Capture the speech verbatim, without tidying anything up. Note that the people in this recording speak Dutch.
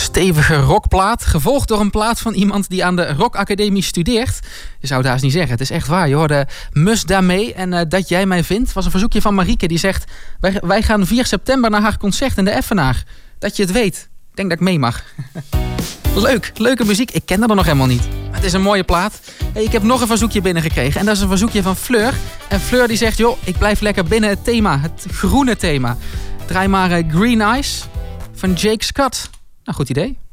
stevige rockplaat, gevolgd door een plaat van iemand die aan de Rock Academie studeert. Je zou het haast niet zeggen, het is echt waar. Je hoorde Mus daarmee en uh, Dat jij mij vindt was een verzoekje van Marieke. Die zegt, wij, wij gaan vier september naar haar concert in de Effenaar. Dat je het weet. Ik denk dat ik mee mag. Leuk, leuke muziek. Ik ken dat nog helemaal niet. Maar het is een mooie plaat. Hey, ik heb nog een verzoekje binnengekregen. En dat is een verzoekje van Fleur. En Fleur die zegt, joh, ik blijf lekker binnen het thema. Het groene thema. Draai maar uh, Green Eyes van Jake Scott. Nou, goed idee.